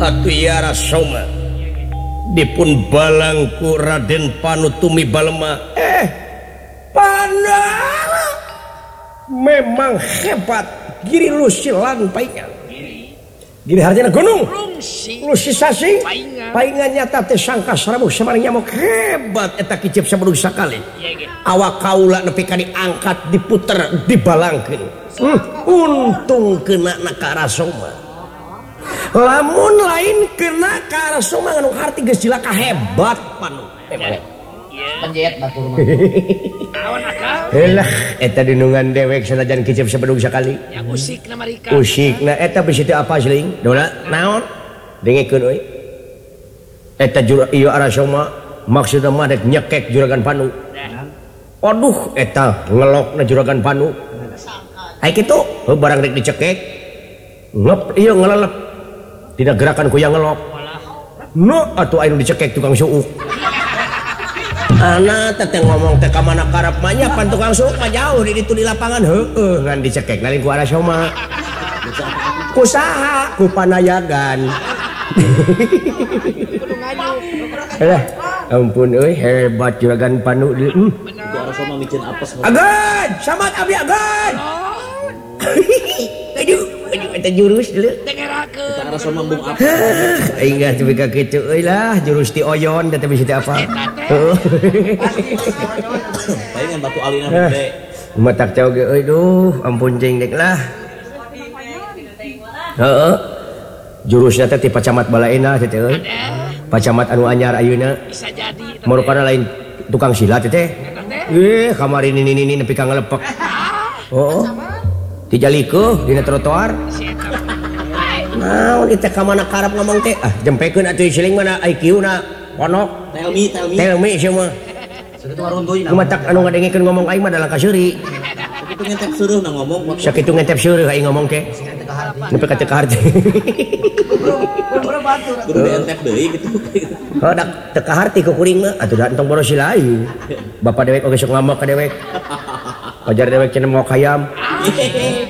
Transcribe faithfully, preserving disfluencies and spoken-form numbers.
Atuyara Soma dipun balangku Raden Panutumi Balema. Eh Pandang memang hebat. Giri Lusilan paingan Giri Harjana Gunung Lusi Sasi paingan nyata teh sangka sarabu Semarang nyamuk hebat eta kicip sabudug sakali awak kaula nepi ka diangkat diputer dibalangkeun hmm, untung kena na Karasoma lamun lain kena Karasoma anu harti geus cilaka hebat panu penjahit batur mah. Helah eta dinungan dewek sanajan kicip sabudug sakali. Ya usikna marika. Usikna eta bisi teu apa seuing? Dona naon? Dengekeun euy. Eta jura ieu Arasoma maksudna mah dek nyekek juragan Panu. Aduh eta ngelokna juragan Panu. Ai kitu, heuh barang rek dicekek. Ngep ieu ngelelep. Tidak gerakan ku yang ngelok. No atuh anu dicekek tukang suuk. Anak teteh ngomong teh kamana karep manya pan tukang suuk mah jauh di ditu di lapangan heueuh ngan dicekek nalin ku Arasoma ku saha ku panayagan Alah ampun euy hebat juragan Panu di hmm. Ku Arasoma micin apes Agan samat abdi Agan aduh aduh eta jurus deuleu Dengerakeun. Ku Arasoma bung apes aing gah teu ka kitu euy lah jurus ti oyon da teh bisi teh apa heuh paingan batu alina gede matak cau ge euy duh ampun cing dek lah heeh jurusnya teh ti pacamat balaena teh euy pacamat anu anyar ayeuna Bisa jadi. marukana lain tukang silat teh eh kamari ini ini nepi ka ngalepek oh dijalikeun dina trotoar naon ieu teh ka mana karep ngomong teh ah jempekeun atuh siling mana I Q na ponok tell me tell me tell me semua sakitu ngaruntuy kumatak anu ngadengekeun ngomong aing mah dalang kaseuri sakitu ngentep suruh na ngomong sakitu ngentep seureus aing ngomong teh nepi ka teu ka harti kudu dientep deui gitu oh dak teu ka harti ku kuring mah atuh da entong boros si lain bapak dewek oge sok ngambek ka dewek ajar dewek cenah mau kayam